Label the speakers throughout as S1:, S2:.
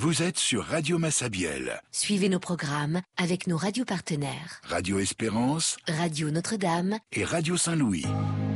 S1: Vous êtes sur Radio Massabielle.
S2: Suivez nos programmes avec nos radios partenaires.
S1: Radio Espérance,
S2: Radio Notre-Dame
S1: et Radio Saint-Louis.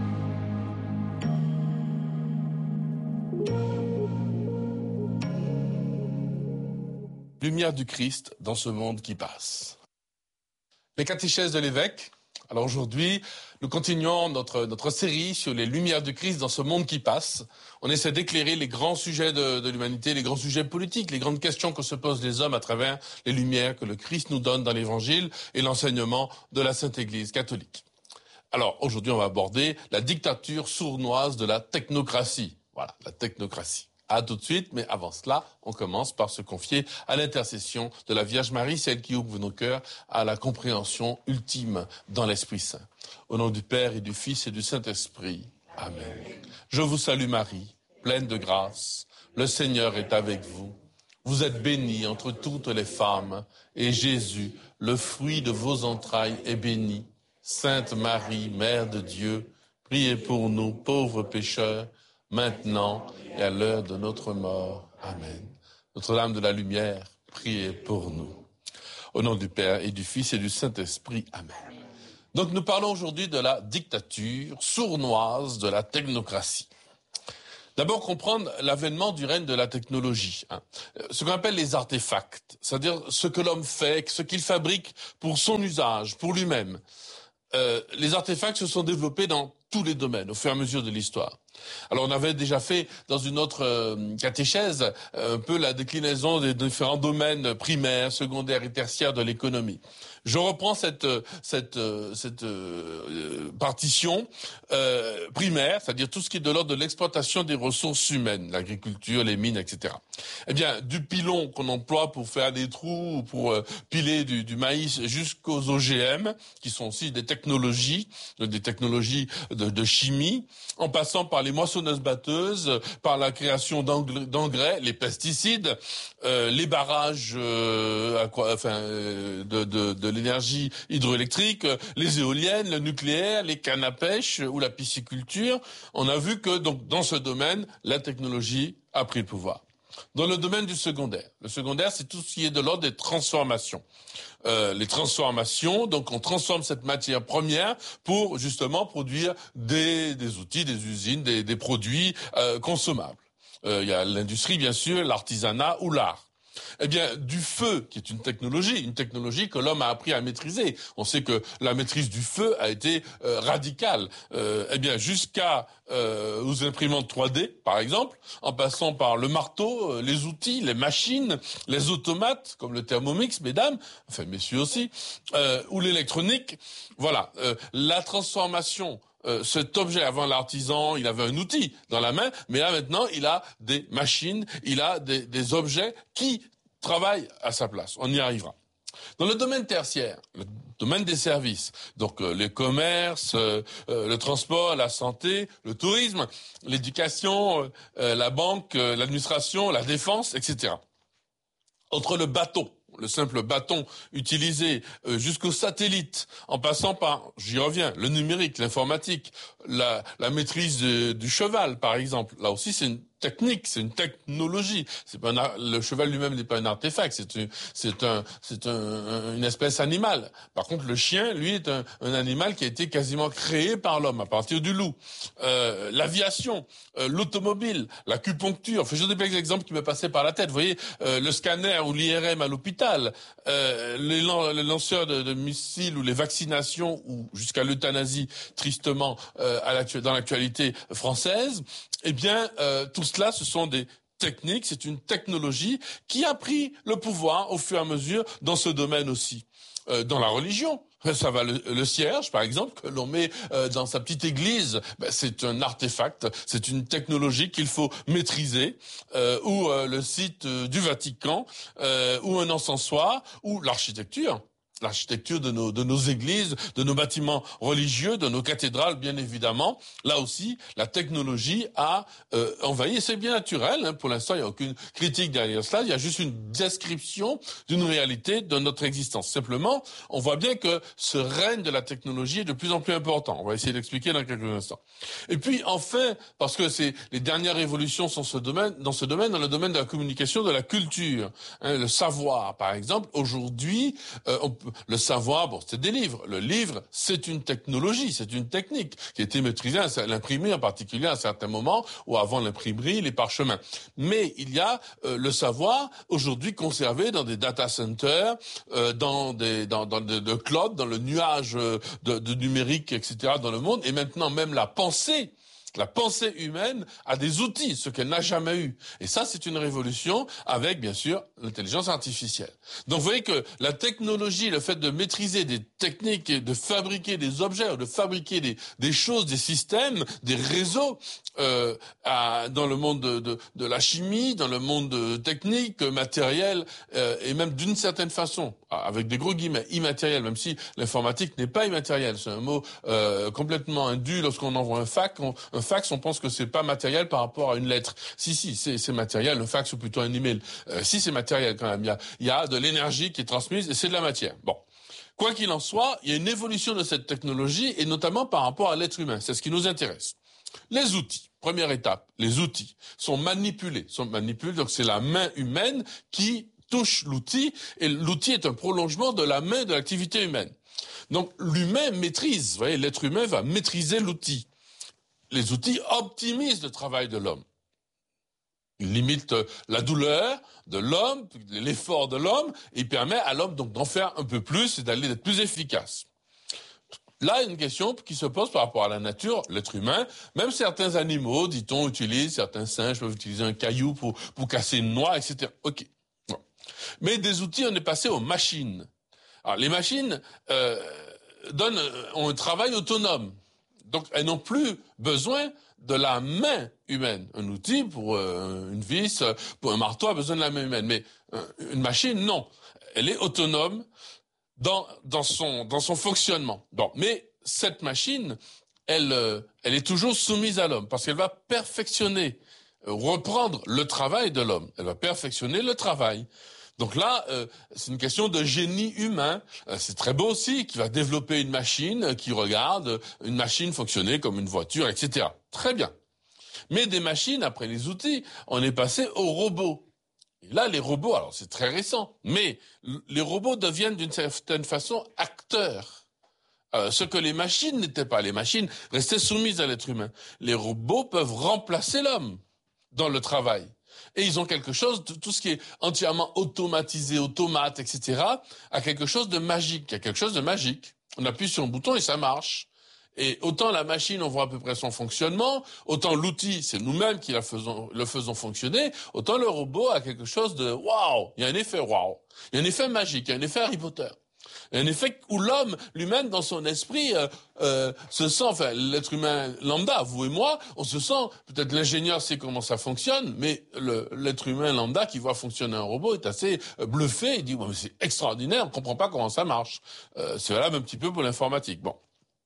S3: Lumière du Christ dans ce monde qui passe. Les catéchèses de l'évêque. Alors aujourd'hui, nous continuons notre série sur les lumières du Christ dans ce monde qui passe. On essaie d'éclairer les grands sujets de l'humanité, les grands sujets politiques, les grandes questions que se posent les hommes à travers les lumières que le Christ nous donne dans l'Évangile et l'enseignement de la Sainte Église catholique. Alors aujourd'hui, on va aborder la dictature sournoise de la technocratie. Voilà, la technocratie. À tout de suite, mais avant cela, on commence par se confier à l'intercession de la Vierge Marie, celle qui ouvre nos cœurs à la compréhension ultime dans l'Esprit Saint. Au nom du Père et du Fils et du Saint-Esprit. Amen. Je vous salue Marie, pleine de grâce. Le Seigneur est avec vous. Vous êtes bénie entre toutes les femmes, et Jésus, le fruit de vos entrailles, est béni. Sainte Marie, Mère de Dieu, priez pour nous, pauvres pécheurs, maintenant et à l'heure de notre mort. Amen. Notre-Dame de la Lumière, priez pour nous. Au nom du Père et du Fils et du Saint-Esprit. Amen. Donc nous parlons aujourd'hui de la dictature sournoise de la technocratie. D'abord comprendre l'avènement du règne de la technologie. Ce qu'on appelle les artefacts, c'est-à-dire ce que l'homme fait, ce qu'il fabrique pour son usage, pour lui-même. Les artefacts se sont développés dans tous les domaines au fur et à mesure de l'histoire. Alors on avait déjà fait dans une autre catéchèse un peu la déclinaison des différents domaines primaires, secondaires et tertiaires de l'économie. Je reprends cette partition primaire, c'est-à-dire tout ce qui est de l'ordre de l'exploitation des ressources humaines, l'agriculture, les mines, etc. Eh bien, du pilon qu'on emploie pour faire des trous ou pour piler du maïs jusqu'aux OGM, qui sont aussi des technologies de chimie, en passant par les moissonneuses-batteuses, par la création d'engrais, les pesticides, les barrages de l'énergie hydroélectrique, les éoliennes, le nucléaire, les cannes à pêche ou la pisciculture. On a vu que donc dans ce domaine, la technologie a pris le pouvoir. Dans le domaine du secondaire, le secondaire, c'est tout ce qui est de l'ordre des transformations. Les transformations, donc on transforme cette matière première pour justement produire des outils, des usines, des produits consommables. Il y a l'industrie, bien sûr, l'artisanat ou l'art. Eh bien, du feu, qui est une technologie que l'homme a appris à maîtriser. On sait que la maîtrise du feu a été radicale. Eh bien, jusqu'à aux imprimantes 3D, par exemple, en passant par le marteau, les outils, les machines, les automates, comme le Thermomix, mesdames, enfin messieurs aussi, ou l'électronique. Voilà, la transformation. Cet objet, avant l'artisan, il avait un outil dans la main, mais là maintenant, il a des machines, il a des objets qui travaillent à sa place. On y arrivera. Dans le domaine tertiaire, le domaine des services, donc les commerces, le transport, la santé, le tourisme, l'éducation, la banque, l'administration, la défense, etc. Entre le bateau, le simple bâton utilisé jusqu'au satellite, en passant par, j'y reviens, le numérique, l'informatique, la maîtrise du cheval, par exemple. Là aussi, c'est une technique, c'est une technologie. C'est pas le cheval lui-même n'est pas un artefact, c'est une espèce animale. Par contre, le chien, lui, est un animal qui a été quasiment créé par l'homme à partir du loup. L'aviation, l'automobile, l'acupuncture. Enfin, je donne des exemples qui me passaient par la tête. Vous voyez, le scanner ou l'IRM à l'hôpital, les lanceurs de missiles ou les vaccinations ou jusqu'à l'euthanasie, tristement, dans l'actualité française. Eh bien, tout cela, ce sont des techniques, c'est une technologie qui a pris le pouvoir au fur et à mesure dans ce domaine aussi. Dans la religion, ça va le cierge, par exemple, que l'on met dans sa petite église, c'est un artefact, c'est une technologie qu'il faut maîtriser, ou le site du Vatican, ou un encensoir, ou l'architecture. l'architecture de nos églises, de nos bâtiments religieux, de nos cathédrales, bien évidemment. Là aussi, la technologie a envahi, et c'est bien naturel, hein. Pour l'instant, il n'y a aucune critique derrière cela, il y a juste une description d'une réalité de notre existence. Simplement, on voit bien que ce règne de la technologie est de plus en plus important. On va essayer d'expliquer dans quelques instants. Et puis, enfin, parce que c'est les dernières révolutions sont dans le domaine de la communication, de la culture, hein, le savoir, par exemple. Aujourd'hui, le savoir, bon, c'est des livres. Le livre, c'est une technologie, c'est une technique qui a été maîtrisée à l'imprimerie en particulier à un certain moment, ou avant l'imprimerie, les parchemins. Mais il y a le savoir aujourd'hui conservé dans des data centers, dans le cloud, dans le nuage de numérique, etc. dans le monde, et maintenant même la pensée humaine a des outils, ce qu'elle n'a jamais eu. Et ça, c'est une révolution avec, bien sûr, l'intelligence artificielle. Donc, vous voyez que la technologie, le fait de maîtriser des techniques et de fabriquer des objets, ou de fabriquer des choses, des systèmes, des réseaux, dans le monde de la chimie, dans le monde technique, matériel, et même d'une certaine façon, avec des gros guillemets, immatériel, même si l'informatique n'est pas immatérielle. C'est un mot complètement indu lorsqu'on envoie un fax, on pense que c'est pas matériel par rapport à une lettre. Si, c'est matériel. Le fax ou plutôt un email. Si, c'est matériel quand même. Il y a de l'énergie qui est transmise et c'est de la matière. Bon. Quoi qu'il en soit, il y a une évolution de cette technologie et notamment par rapport à l'être humain. C'est ce qui nous intéresse. Les outils. Première étape. Les outils sont manipulés. Donc c'est la main humaine qui touche l'outil et l'outil est un prolongement de la main de l'activité humaine. Donc l'humain maîtrise. Vous voyez, l'être humain va maîtriser l'outil. Les outils optimisent le travail de l'homme. Ils limitent la douleur de l'homme, l'effort de l'homme, et il permet à l'homme donc d'en faire un peu plus et d'être plus efficace. Là, il y a une question qui se pose par rapport à la nature, l'être humain. Même certains animaux, dit-on, certains singes peuvent utiliser un caillou pour casser une noix, etc. Ok. Bon. Mais des outils, on est passé aux machines. Alors, les machines ont un travail autonome. Donc, elles n'ont plus besoin de la main humaine. Un outil pour une vis, pour un marteau a besoin de la main humaine. Mais une machine, non. Elle est autonome dans son fonctionnement. Bon, mais cette machine, elle est toujours soumise à l'homme parce qu'elle va perfectionner, reprendre le travail de l'homme. Elle va perfectionner le travail. Donc là, c'est une question de génie humain. C'est très beau aussi, qui va développer une machine qui regarde une machine fonctionner comme une voiture, etc. Très bien. Mais des machines, après les outils, on est passé aux robots. Et là, les robots, alors c'est très récent, mais les robots deviennent d'une certaine façon acteurs. Ce que les machines n'étaient pas. Les machines restaient soumises à l'être humain. Les robots peuvent remplacer l'homme dans le travail. Et ils ont quelque chose, tout ce qui est entièrement automatisé, automate, etc., a quelque chose de magique. Il y a quelque chose de magique. On appuie sur un bouton et ça marche. Et autant la machine, on voit à peu près son fonctionnement, autant l'outil, c'est nous-mêmes qui le faisons fonctionner, autant le robot a quelque chose de waouh. Il y a un effet waouh. Il y a un effet magique, il y a un effet Harry Potter. Un effet où l'homme lui-même, dans son esprit, se sent, enfin, l'être humain lambda, vous et moi, on se sent, peut-être l'ingénieur sait comment ça fonctionne, mais l'être humain lambda qui voit fonctionner un robot est assez bluffé, il dit, mais c'est extraordinaire, on comprend pas comment ça marche. C'est valable un petit peu pour l'informatique. Bon.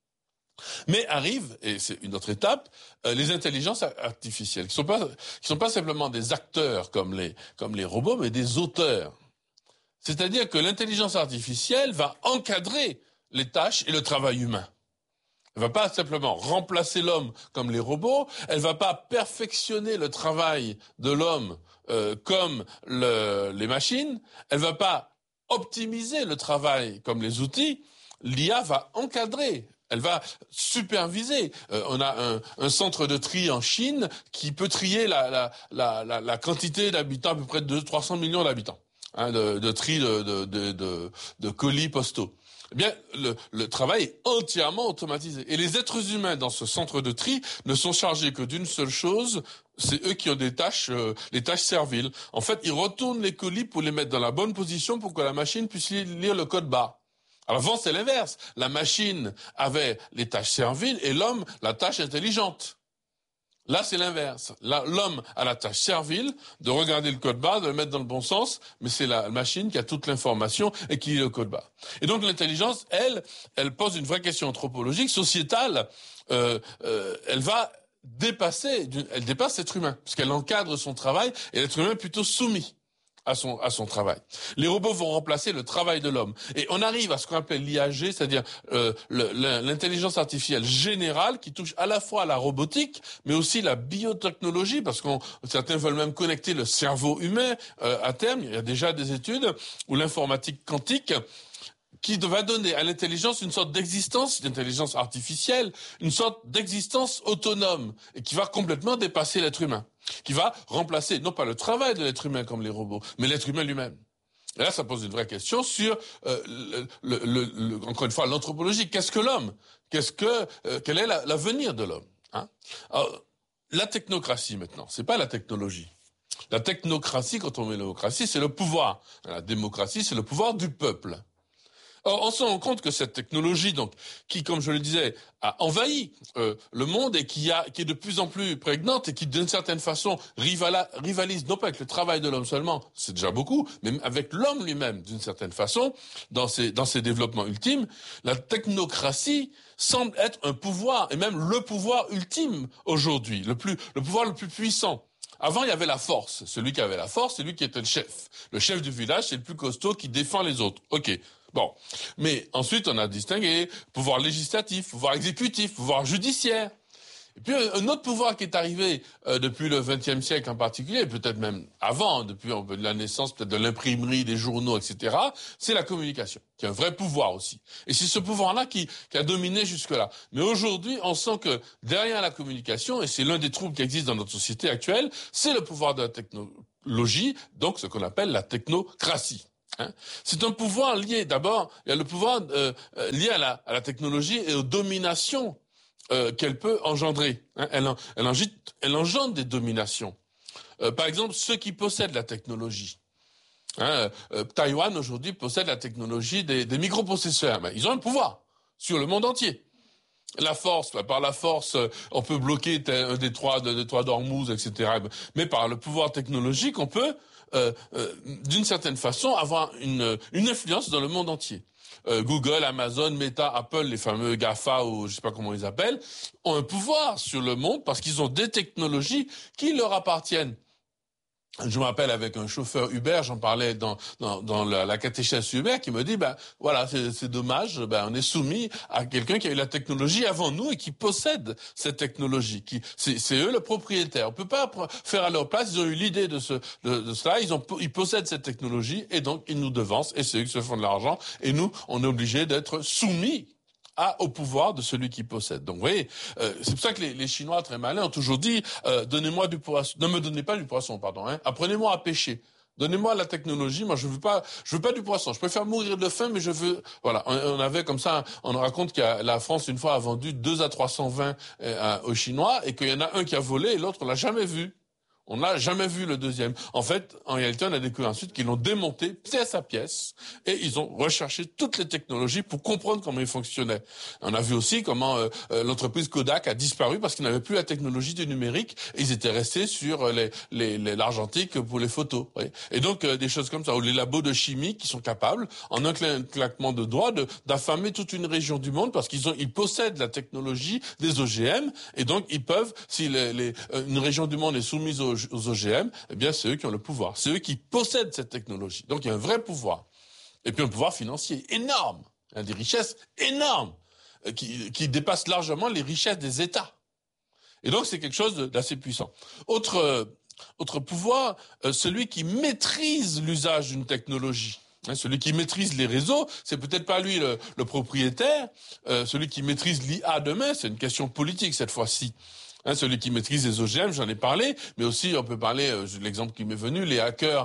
S3: Mais arrive, et c'est une autre étape, les intelligences artificielles, qui sont pas simplement des acteurs comme les robots, mais des auteurs. C'est-à-dire que l'intelligence artificielle va encadrer les tâches et le travail humain. Elle va pas simplement remplacer l'homme comme les robots, elle va pas perfectionner le travail de l'homme comme les machines, elle va pas optimiser le travail comme les outils, l'IA va encadrer. Elle va superviser. On a un centre de tri en Chine qui peut trier la quantité d'habitants, à peu près de 300 millions d'habitants. De tri de colis postaux. Eh bien, le travail est entièrement automatisé. Et les êtres humains dans ce centre de tri ne sont chargés que d'une seule chose, c'est eux qui ont les tâches serviles. En fait, ils retournent les colis pour les mettre dans la bonne position pour que la machine puisse lire le code barre. Alors avant, c'est l'inverse. La machine avait les tâches serviles et l'homme, la tâche intelligente. Là, c'est l'inverse. Là, l'homme a la tâche servile de regarder le code barre, de le mettre dans le bon sens, mais c'est la machine qui a toute l'information et qui lit le code barre. Et donc l'intelligence, elle pose une vraie question anthropologique, sociétale. Elle dépasse l'être humain, parce qu'elle encadre son travail, et l'être humain est plutôt soumis à son travail. Les robots vont remplacer le travail de l'homme. Et on arrive à ce qu'on appelle l'IAG, c'est-à-dire l'intelligence artificielle générale qui touche à la fois à la robotique, mais aussi la biotechnologie, parce que certains veulent même connecter le cerveau humain à terme. Il y a déjà des études où l'informatique quantique qui va donner à l'intelligence une sorte d'existence, d'intelligence artificielle, une sorte d'existence autonome, et qui va complètement dépasser l'être humain, qui va remplacer, non pas le travail de l'être humain comme les robots, mais l'être humain lui-même. Et là, ça pose une vraie question sur, encore une fois, l'anthropologie. Qu'est-ce que l'homme ? Quel est l'avenir de l'homme, hein ? Alors, la technocratie, maintenant, c'est pas la technologie. La technocratie, quand on met l'hémocratie, c'est le pouvoir. La démocratie, c'est le pouvoir du peuple. Or, on se rend compte que cette technologie, donc, qui, comme je le disais, a envahi le monde et qui est de plus en plus prégnante et qui, d'une certaine façon, rivalise non pas avec le travail de l'homme seulement, c'est déjà beaucoup, mais avec l'homme lui-même, d'une certaine façon, dans ses développements ultimes, la technocratie semble être un pouvoir, et même le pouvoir ultime aujourd'hui, le pouvoir le plus puissant. Avant, il y avait la force. Celui qui avait la force, c'est lui qui était le chef. Le chef du village, c'est le plus costaud qui défend les autres. Ok. Bon, mais ensuite on a distingué pouvoir législatif, pouvoir exécutif, pouvoir judiciaire. Et puis un autre pouvoir qui est arrivé depuis le XXe siècle en particulier, peut-être même avant, depuis la naissance peut-être de l'imprimerie, des journaux, etc., c'est la communication, qui est un vrai pouvoir aussi. Et c'est ce pouvoir-là qui a dominé jusque-là. Mais aujourd'hui, on sent que derrière la communication, et c'est l'un des troubles qui existent dans notre société actuelle, c'est le pouvoir de la technologie, donc ce qu'on appelle la technocratie. C'est un pouvoir lié, d'abord, il y a le pouvoir lié à la technologie et aux dominations qu'elle peut engendrer. Elle engendre des dominations. Par exemple, ceux qui possèdent la technologie. Taïwan, aujourd'hui, possède la technologie des microprocesseurs. Mais ils ont un pouvoir sur le monde entier. Par la force, on peut bloquer un détroit d'Ormuz, etc. Mais par le pouvoir technologique, on peut d'une certaine façon, avoir une influence dans le monde entier. Google, Amazon, Meta, Apple, les fameux GAFA ou je sais pas comment ils appellent, ont un pouvoir sur le monde parce qu'ils ont des technologies qui leur appartiennent. Je me rappelle avec un chauffeur Uber, j'en parlais dans la catéchèse Uber, qui me dit, voilà, c'est dommage, on est soumis à quelqu'un qui a eu la technologie avant nous et qui possède cette technologie. C'est eux le propriétaire. On peut pas faire à leur place. Ils ont eu l'idée de cela. Ils possèdent cette technologie et donc ils nous devancent et c'est eux qui se font de l'argent. Et nous, on est obligés d'être soumis au pouvoir de celui qui possède. Donc, vous voyez, c'est pour ça que les Chinois très malins ont toujours dit donnez-moi du poisson, ne me donnez pas du poisson, pardon. Apprenez-moi à pêcher. Donnez-moi la technologie. Moi, je veux pas du poisson. Je préfère mourir de faim, mais je veux. Voilà. On avait comme ça. On raconte que la France une fois a vendu 2 à 300 vins aux Chinois et qu'il y en a un qui a volé et l'autre on l'a jamais vu. On n'a jamais vu le deuxième. En fait, en réalité, on a découvert ensuite qu'ils l'ont démonté pièce à pièce et ils ont recherché toutes les technologies pour comprendre comment ils fonctionnaient. On a vu aussi comment l'entreprise Kodak a disparu parce qu'ils n'avaient plus la technologie du numérique et ils étaient restés sur l'argentique pour les photos. Oui. Et donc, des choses comme ça, ou les labos de chimie qui sont capables, en un claquement de doigts, d'affamer toute une région du monde parce qu'ils possèdent la technologie des OGM et donc ils peuvent, si une région du monde est soumise aux OGM, eh bien c'est eux qui ont le pouvoir. C'est eux qui possèdent cette technologie. Donc il y a un vrai pouvoir. Et puis un pouvoir financier énorme. Il y a des richesses énormes qui dépassent largement les richesses des États. Et donc c'est quelque chose d'assez puissant. Autre pouvoir, celui qui maîtrise l'usage d'une technologie. Celui qui maîtrise les réseaux, c'est peut-être pas lui le propriétaire. Celui qui maîtrise l'IA demain, c'est une question politique cette fois-ci. Celui qui maîtrise les OGM, j'en ai parlé, mais aussi on peut parler, l'exemple qui m'est venu, les hackers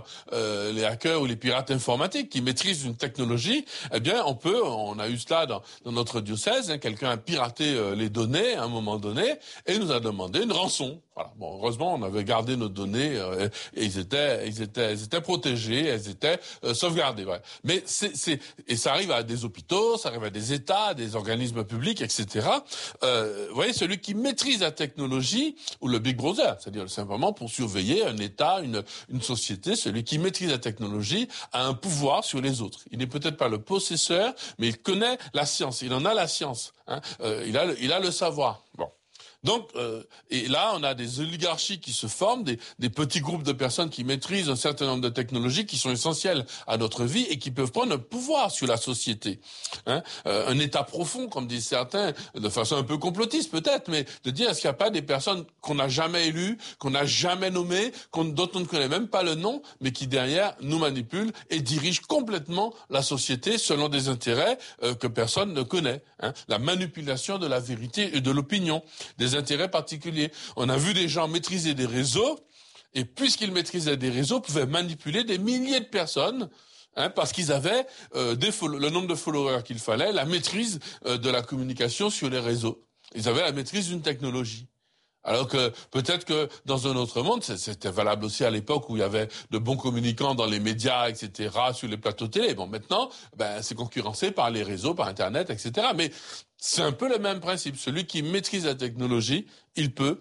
S3: ou les pirates informatiques qui maîtrisent une technologie. Eh bien, on a eu cela dans notre diocèse. Quelqu'un a piraté les données à un moment donné et nous a demandé une rançon. Voilà. Bon, heureusement, on avait gardé nos données et ils étaient protégés, elles étaient sauvegardées. Ouais. Mais et ça arrive à des hôpitaux, ça arrive à des États, des organismes publics, etc. Vous voyez, celui qui maîtrise la technologie ou le Big Brother, c'est-à-dire simplement pour surveiller un État, une société, celui qui maîtrise la technologie a un pouvoir sur les autres. Il n'est peut-être pas le possesseur, mais il connaît la science. Il en a la science. Hein. Il a le savoir. Bon. Donc, et là, on a des oligarchies qui se forment, des petits groupes de personnes qui maîtrisent un certain nombre de technologies qui sont essentielles à notre vie et qui peuvent prendre un pouvoir sur la société. Hein, un état profond, comme disent certains, de façon un peu complotiste peut-être, mais de dire est-ce qu'il n'y a pas des personnes qu'on n'a jamais élues, qu'on n'a jamais nommées, dont on ne connaît même pas le nom, mais qui derrière nous manipulent et dirigent complètement la société selon des intérêts que personne ne connaît. Hein, la manipulation de la vérité et de l'opinion, des intérêts particuliers. On a vu des gens maîtriser des réseaux, et puisqu'ils maîtrisaient des réseaux, pouvaient manipuler des milliers de personnes, hein, parce qu'ils avaient le nombre de followers qu'il fallait, la maîtrise de la communication sur les réseaux. Ils avaient la maîtrise d'une technologie. Alors que peut-être que dans un autre monde, c'était valable aussi à l'époque où il y avait de bons communicants dans les médias, etc., sur les plateaux télé. Bon, maintenant, c'est concurrencé par les réseaux, par Internet, etc. Mais c'est un peu le même principe. Celui qui maîtrise la technologie, il peut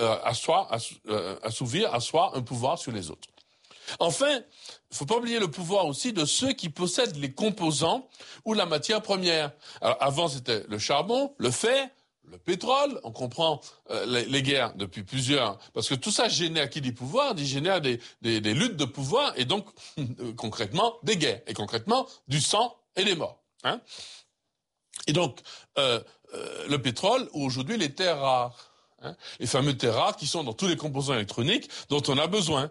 S3: assouvir à soi un pouvoir sur les autres. Enfin, il faut pas oublier le pouvoir aussi de ceux qui possèdent les composants ou la matière première. Alors avant, c'était le charbon, le fer, le pétrole. On comprend les guerres depuis plusieurs... Parce que tout ça génère, qui dit pouvoir, génère des luttes de pouvoir et donc concrètement des guerres. Et concrètement du sang et des morts. Hein. Et donc, le pétrole, ou aujourd'hui les terres rares. Hein, les fameux terres rares qui sont dans tous les composants électroniques dont on a besoin.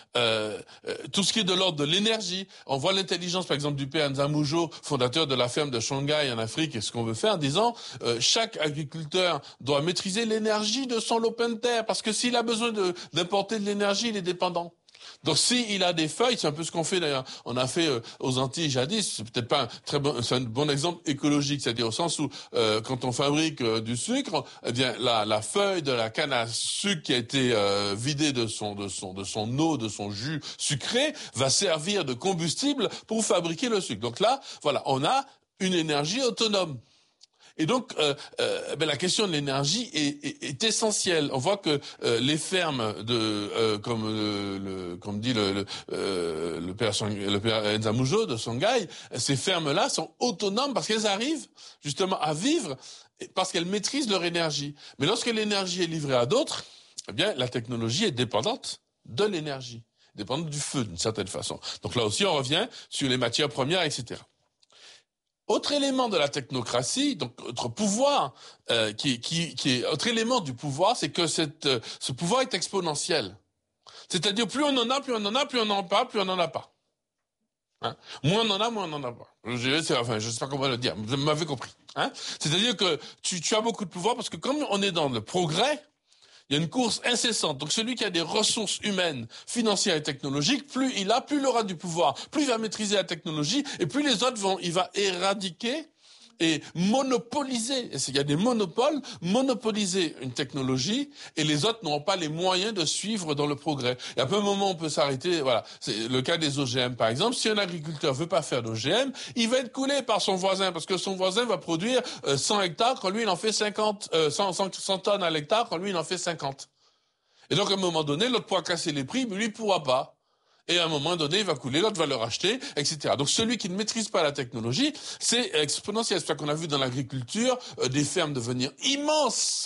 S3: Tout ce qui est de l'ordre de l'énergie. On voit l'intelligence, par exemple, du père Nzamoujo, fondateur de la ferme de Shanghai en Afrique, et ce qu'on veut faire, en disant chaque agriculteur doit maîtriser l'énergie de son lopin de terre, parce que s'il a besoin d'importer de l'énergie, il est dépendant. Donc s'il a des feuilles, c'est un peu ce qu'on fait d'ailleurs. On a fait aux Antilles jadis, c'est peut-être pas c'est un bon exemple écologique, c'est-à-dire au sens où quand on fabrique du sucre, eh bien la feuille de la canne à sucre qui a été vidée de son eau, de son jus sucré, va servir de combustible pour fabriquer le sucre. Donc là, voilà, on a une énergie autonome. Et donc, la question de l'énergie est essentielle. On voit que les fermes comme dit le père Nzamoujo de Shanghai, ces fermes-là sont autonomes parce qu'elles arrivent justement à vivre parce qu'elles maîtrisent leur énergie. Mais lorsque l'énergie est livrée à d'autres, eh bien, la technologie est dépendante de l'énergie, dépendante du feu d'une certaine façon. Donc là aussi, on revient sur les matières premières, etc. Autre élément de la technocratie, donc autre pouvoir, autre élément du pouvoir, c'est que ce pouvoir est exponentiel. C'est-à-dire plus on en a, plus on en a, plus on en a pas, plus on n'en a pas. Hein, moins on en a, moins on n'en a pas. Je sais pas comment le dire, vous m'avez compris. Hein, c'est-à-dire que tu as beaucoup de pouvoir parce que comme on est dans le progrès, il y a une course incessante. Donc celui qui a des ressources humaines, financières et technologiques, plus il aura du pouvoir, plus il va maîtriser la technologie, et plus les autres il va éradiquer et monopoliser. Il y a des monopoles, monopoliser une technologie, et les autres n'auront pas les moyens de suivre dans le progrès. Et à un moment, on peut s'arrêter. Voilà, c'est le cas des OGM, par exemple. Si un agriculteur veut pas faire d'OGM, il va être coulé par son voisin, parce que son voisin va produire 100 hectares quand lui il en fait 100 tonnes à l'hectare quand lui il en fait 50. Et donc à un moment donné, l'autre pourra casser les prix, mais lui il pourra pas. Et à un moment donné, il va couler, l'autre va le racheter, etc. Donc celui qui ne maîtrise pas la technologie, c'est exponentiel. C'est ça qu'on a vu dans l'agriculture, des fermes devenir immenses,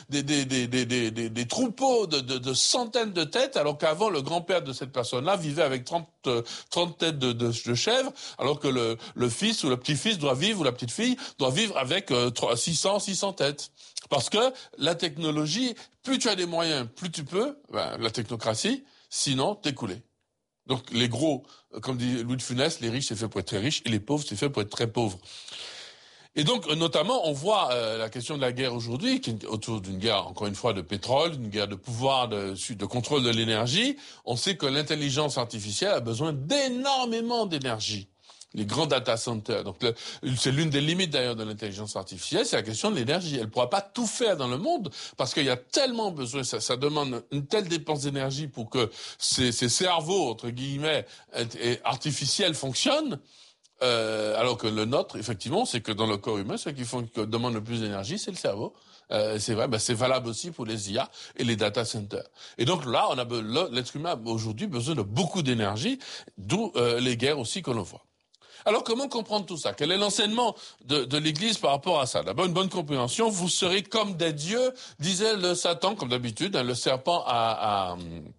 S3: des troupeaux de centaines de têtes, alors qu'avant, le grand-père de cette personne-là vivait avec 30 têtes de chèvres, alors que le fils ou le petit-fils doit vivre, ou la petite-fille doit vivre avec 600 têtes. Parce que la technologie, plus tu as des moyens, plus tu peux, la technocratie, sinon t'es coulé. Donc les gros, comme dit Louis de Funès, les riches c'est fait pour être très riches et les pauvres c'est fait pour être très pauvres. Et donc notamment on voit la question de la guerre aujourd'hui, qui est autour d'une guerre encore une fois de pétrole, une guerre de pouvoir, de contrôle de l'énergie. On sait que l'intelligence artificielle a besoin d'énormément d'énergie. les grands data centers. Donc c'est l'une des limites d'ailleurs de l'intelligence artificielle, c'est la question de l'énergie. Elle ne pourra pas tout faire dans le monde parce qu'il y a tellement besoin, ça demande une telle dépense d'énergie pour que ces cerveaux, entre guillemets, artificiels fonctionnent. Alors que le nôtre, effectivement, c'est que dans le corps humain, ce qui demande le plus d'énergie, c'est le cerveau. C'est vrai, c'est valable aussi pour les IA et les data centers. Et donc là, l'être humain a aujourd'hui besoin de beaucoup d'énergie, d'où les guerres aussi que l'on voit. Alors comment comprendre tout ça? Quel est l'enseignement de l'Église par rapport à ça? D'abord, une bonne compréhension, vous serez comme des dieux, disait le Satan, comme d'habitude, le serpent à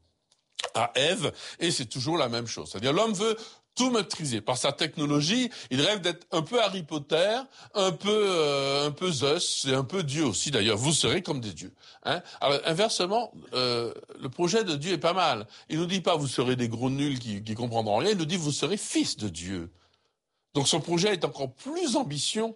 S3: Ève, et c'est toujours la même chose. C'est-à-dire l'homme veut tout maîtriser. Par sa technologie, il rêve d'être un peu Harry Potter, un peu Zeus, et un peu Dieu aussi d'ailleurs. Vous serez comme des dieux. Hein? Alors inversement, le projet de Dieu est pas mal. Il nous dit pas vous serez des gros nuls qui comprendront rien, il nous dit vous serez fils de Dieu. Donc son projet est encore plus ambitieux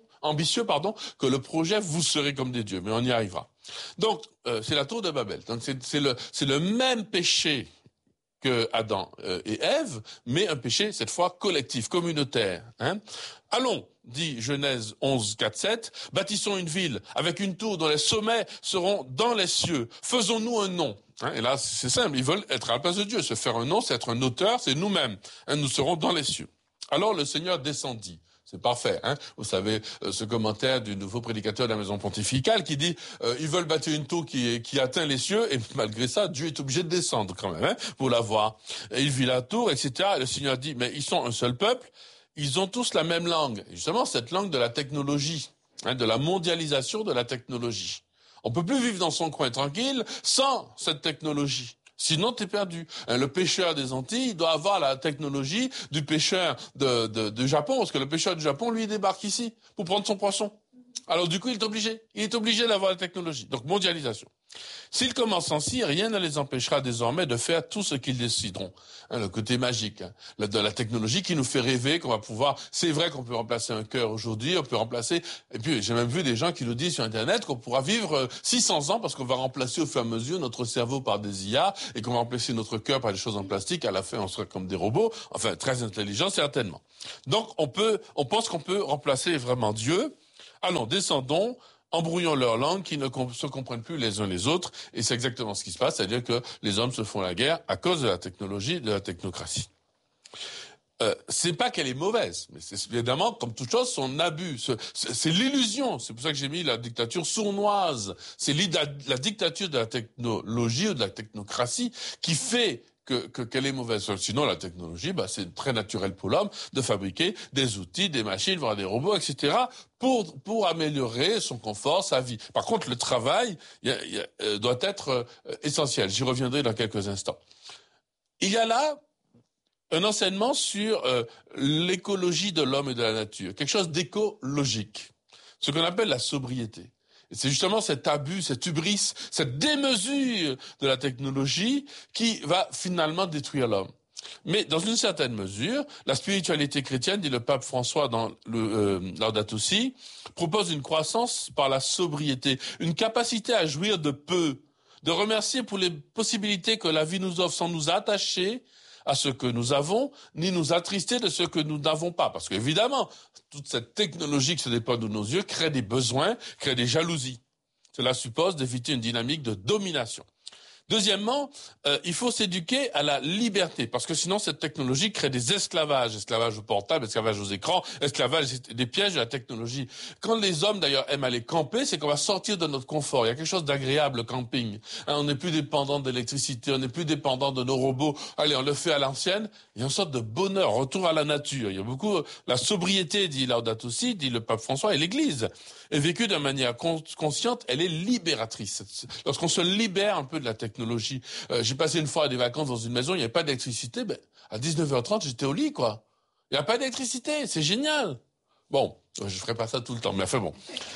S3: que le projet vous serez comme des dieux, mais on y arrivera. Donc c'est la tour de Babel. Donc c'est le même péché que Adam et Ève, mais un péché, cette fois, collectif, communautaire. Hein. Allons, dit Genèse 11, 4, 7, bâtissons une ville avec une tour dont les sommets seront dans les cieux. Faisons-nous un nom. Hein, et là, c'est simple, ils veulent être à la place de Dieu. Se faire un nom, c'est être un auteur, c'est nous-mêmes. Hein, nous serons dans les cieux. Alors le Seigneur descendit. C'est parfait, hein. Vous savez, ce commentaire du nouveau prédicateur de la maison pontificale qui dit ils veulent bâtir une tour qui atteint les cieux, et malgré ça, Dieu est obligé de descendre quand même, hein, pour la voir. Et il vit la tour, etc. Et le Seigneur dit, mais ils sont un seul peuple, ils ont tous la même langue. Et justement, cette langue de la technologie, hein, de la mondialisation de la technologie. On peut plus vivre dans son coin tranquille sans cette technologie. Sinon, t'es perdu. Le pêcheur des Antilles, il doit avoir la technologie du pêcheur de Japon, parce que le pêcheur du Japon, lui, il débarque ici pour prendre son poisson. Alors du coup, il est obligé d'avoir la technologie. Donc, mondialisation. S'ils commencent ainsi, rien ne les empêchera désormais de faire tout ce qu'ils décideront. Hein, le côté magique, hein, de la technologie qui nous fait rêver qu'on va pouvoir... C'est vrai qu'on peut remplacer un cœur aujourd'hui, on peut remplacer... Et puis, j'ai même vu des gens qui nous disent sur Internet qu'on pourra vivre 600 ans parce qu'on va remplacer au fur et à mesure notre cerveau par des IA et qu'on va remplacer notre cœur par des choses en plastique. À la fin, on sera comme des robots. Enfin, très intelligents, certainement. Donc, on pense qu'on peut remplacer vraiment Dieu. Allons, descendons, embrouillons leur langue, qui ne se comprennent plus les uns les autres, et c'est exactement ce qui se passe, c'est-à-dire que les hommes se font la guerre à cause de la technologie, de la technocratie. C'est pas qu'elle est mauvaise, mais c'est évidemment, comme toute chose, son abus. C'est l'illusion. C'est pour ça que j'ai mis la dictature sournoise. C'est la dictature de la technologie ou de la technocratie qui fait qu'elle est mauvaise. Sinon, la technologie, c'est très naturel pour l'homme de fabriquer des outils, des machines, voire des robots, etc., pour améliorer son confort, sa vie. Par contre, le travail doit être essentiel. J'y reviendrai dans quelques instants. Il y a là un enseignement sur l'écologie de l'homme et de la nature, quelque chose d'écologique, ce qu'on appelle la sobriété. Et c'est justement cet abus, cette hubris, cette démesure de la technologie qui va finalement détruire l'homme. Mais dans une certaine mesure, la spiritualité chrétienne, dit le pape François dans le Laudato Si, propose une croissance par la sobriété, une capacité à jouir de peu, de remercier pour les possibilités que la vie nous offre sans nous attacher à ce que nous avons, ni nous attrister de ce que nous n'avons pas. Parce qu'évidemment, toute cette technologie qui se déploie de nos yeux crée des besoins, crée des jalousies. Cela suppose d'éviter une dynamique de domination. Deuxièmement, il faut s'éduquer à la liberté, parce que sinon cette technologie crée des esclavages, esclavage au portable, esclavage aux écrans, esclavage des pièges de la technologie. Quand les hommes d'ailleurs aiment aller camper, c'est qu'on va sortir de notre confort. Il y a quelque chose d'agréable, le camping. On n'est plus dépendant d'électricité, on n'est plus dépendant de nos robots. Allez, on le fait à l'ancienne. Il y a une sorte de bonheur, retour à la nature. Il y a beaucoup la sobriété, dit Laudato Si, dit le pape François, et l'Église est vécue de manière consciente. Elle est libératrice. Lorsqu'on se libère un peu de la technologie. J'ai passé une fois des vacances dans une maison, il n'y avait pas d'électricité. À 19h30, j'étais au lit, quoi. Il n'y a pas d'électricité, c'est génial. Bon, je ferai pas ça tout le temps, mais enfin bon.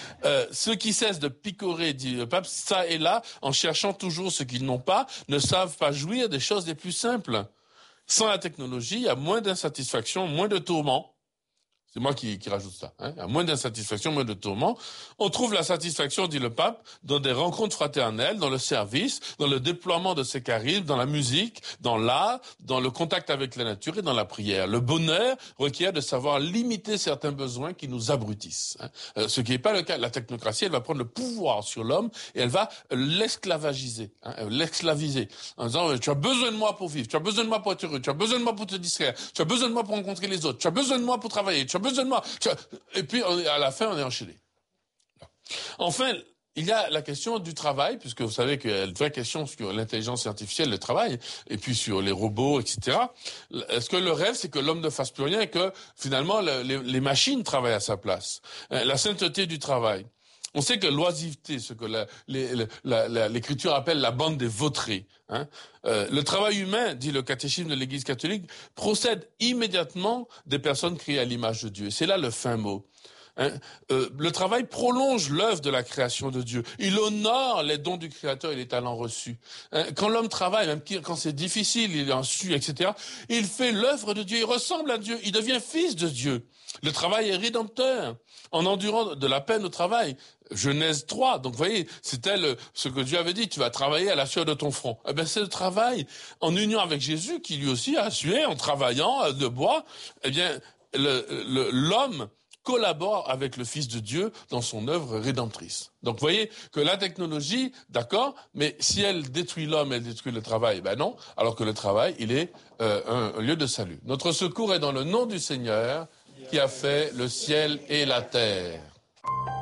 S3: Ceux qui cessent de picorer, dit le pape, ça et là, en cherchant toujours ce qu'ils n'ont pas, ne savent pas jouir des choses les plus simples. Sans la technologie, il y a moins d'insatisfaction, moins de tourments. C'est moi qui rajoute ça. À moins d'insatisfaction, moins de tourments. On trouve la satisfaction, dit le pape, dans des rencontres fraternelles, dans le service, dans le déploiement de ses charismes, dans la musique, dans l'art, dans le contact avec la nature et dans la prière. Le bonheur requiert de savoir limiter certains besoins qui nous abrutissent. Ce qui n'est pas le cas. La technocratie, elle va prendre le pouvoir sur l'homme et elle va l'esclavagiser, l'esclaviser. En disant, tu as besoin de moi pour vivre, tu as besoin de moi pour être heureux, tu as besoin de moi pour te distraire, tu as besoin de moi pour rencontrer les autres, tu as besoin de moi pour travailler, tu as besoin de moi. Et puis, à la fin, on est enchaîné. Enfin, il y a la question du travail, puisque vous savez qu'il y a une vraie question sur l'intelligence artificielle, le travail, et puis sur les robots, etc. Est-ce que le rêve, c'est que l'homme ne fasse plus rien et que, finalement, les machines travaillent à sa place? La sainteté du travail. On sait que l'oisiveté, ce que l'Écriture appelle la bande des vautrés, le travail humain, dit le catéchisme de l'Église catholique, procède immédiatement des personnes créées à l'image de Dieu. Et c'est là le fin mot. Le travail prolonge l'œuvre de la création de Dieu. Il honore les dons du Créateur et les talents reçus. Quand l'homme travaille, même quand c'est difficile, il est en su, etc., il fait l'œuvre de Dieu, il ressemble à Dieu, il devient fils de Dieu. Le travail est rédempteur. En endurant de la peine au travail, Genèse 3, donc vous voyez, c'était ce que Dieu avait dit, tu vas travailler à la sueur de ton front. Eh bien, c'est le travail en union avec Jésus qui lui aussi a sué en travaillant de bois. Eh bien, l'homme collabore avec le Fils de Dieu dans son œuvre rédemptrice. Donc, vous voyez que la technologie, d'accord, mais si elle détruit l'homme, elle détruit le travail, ben non, alors que le travail, il est un lieu de salut. Notre secours est dans le nom du Seigneur qui a fait le ciel et la terre.